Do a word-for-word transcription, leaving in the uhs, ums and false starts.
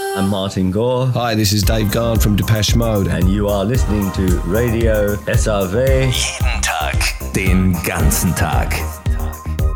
I'm Martin Gore. Hi, this is Dave Garn from Depeche Mode. And you are listening to Radio S R W. Jeden Tag, den ganzen Tag.